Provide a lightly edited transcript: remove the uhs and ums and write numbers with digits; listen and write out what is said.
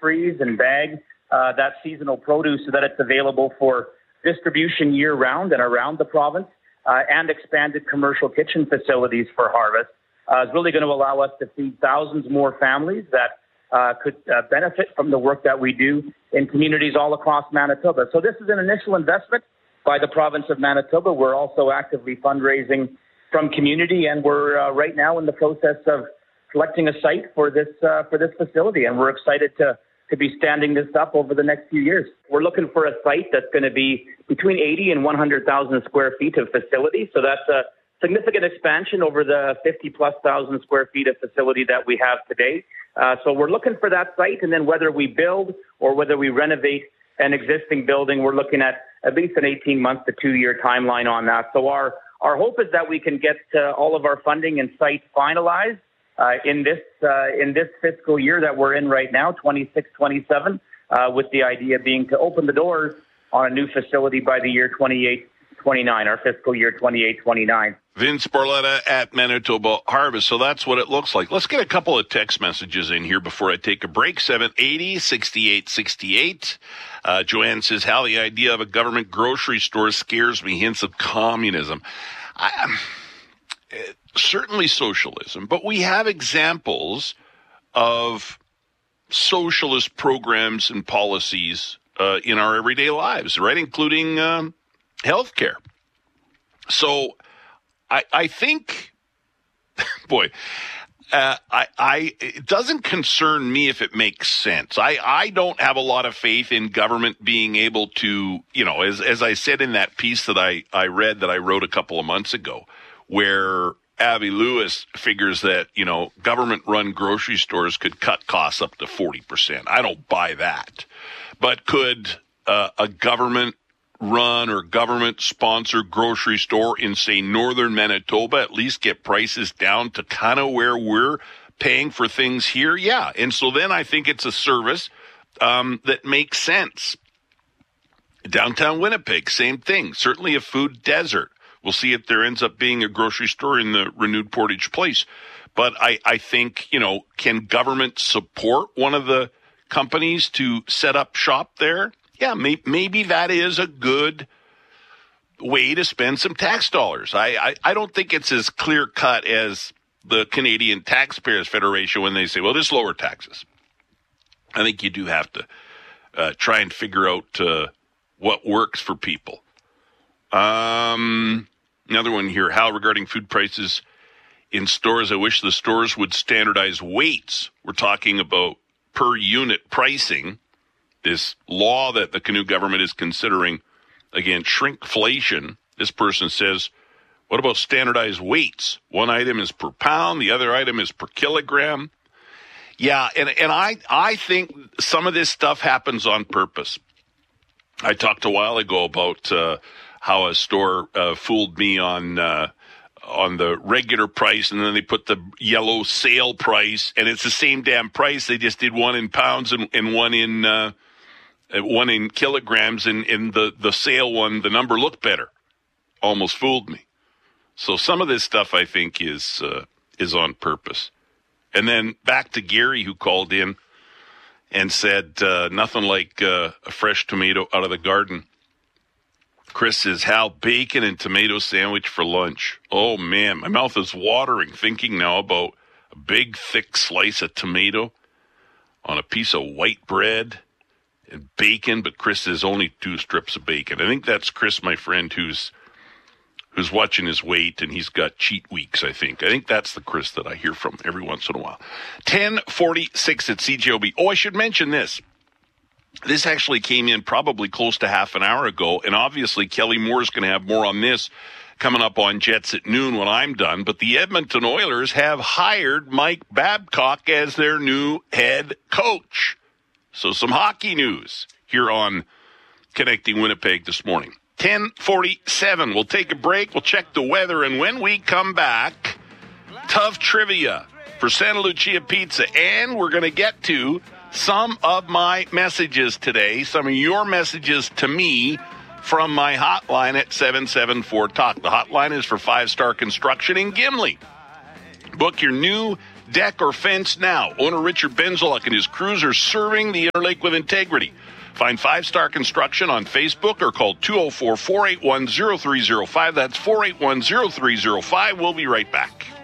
freeze and bag that seasonal produce so that it's available for distribution year-round and around the province, and expanded commercial kitchen facilities for harvest is really going to allow us to feed thousands more families that could benefit from the work that we do in communities all across Manitoba. So this is an initial investment by the province of Manitoba. We're also actively fundraising from community, and we're right now in the process of selecting a site for this facility, and we're excited to be standing this up over the next few years. We're looking for a site that's going to be between 80 and 100,000 square feet of facility. So that's a significant expansion over the 50-plus thousand square feet of facility that we have today. So we're looking for that site, and then whether we build or whether we renovate an existing building, we're looking at least an 18-month to 2-year timeline on that. So our hope is that we can get all of our funding and site finalized in this fiscal year that we're in right now, 26-27, with the idea being to open the doors on a new facility by the year 28-29, our fiscal year 28-29. Vince Barletta at Manitoba Harvest. So that's what it looks like. Let's get a couple of text messages in here before I take a break. 780-6868. Joanne says, Hal, the idea of a government grocery store scares me. Hints of communism. Certainly socialism, but we have examples of socialist programs and policies in our everyday lives, right? Including healthcare. So I think, boy, it doesn't concern me if it makes sense. I don't have a lot of faith in government being able to, as I said in that piece that I read that I wrote a couple of months ago, where Avi Lewis figures that, government-run grocery stores could cut costs up to 40%. I don't buy that. But could a government-run or government-sponsored grocery store in, say, northern Manitoba at least get prices down to kind of where we're paying for things here? Yeah. And so then I think it's a service that makes sense. Downtown Winnipeg, same thing. Certainly a food desert. We'll see if there ends up being a grocery store in the renewed Portage Place. But I think, can government support one of the companies to set up shop there? Yeah, maybe that is a good way to spend some tax dollars. I don't think it's as clear-cut as the Canadian Taxpayers Federation when they say, well, just lower taxes. I think you do have to try and figure out what works for people. Another one here, Hal, regarding food prices in stores. I wish the stores would standardize weights. We're talking about per unit pricing. This law that the Canoe government is considering against shrinkflation. This person says, what about standardized weights? One item is per pound, the other item is per kilogram. Yeah, and I think some of this stuff happens on purpose. I talked a while ago about how a store fooled me on the regular price, and then they put the yellow sale price, and it's the same damn price. They just did one in pounds and one in kilograms, and in the sale one, the number looked better. Almost fooled me. So some of this stuff, I think, is on purpose. And then back to Gary, who called in and said nothing like a fresh tomato out of the garden. Chris says, Hal, bacon and tomato sandwich for lunch. Oh, man, my mouth is watering thinking now about a big, thick slice of tomato on a piece of white bread and bacon, but Chris says only 2 strips of bacon. I think that's Chris, my friend, who's watching his weight, and he's got cheat weeks, I think. I think that's the Chris that I hear from every once in a while. 10:46 at CJOB. Oh, I should mention this. This actually came in probably close to half an hour ago, and obviously Kelly Moore is going to have more on this coming up on Jets at noon when I'm done. But the Edmonton Oilers have hired Mike Babcock as their new head coach. So some hockey news here on Connecting Winnipeg this morning. 10:47. We'll take a break. We'll check the weather, and when we come back, tough trivia for Santa Lucia Pizza, and we're going to get to some of my messages today, some of your messages to me from my hotline at 774-TALK. The hotline is for 5 Star Construction in Gimli. Book your new deck, or fence now. Owner Richard Benzoluk and his crews are serving the Interlake with integrity. Find 5 Star Construction on Facebook or call 204-481-0305. That's 481-0305. We'll be right back.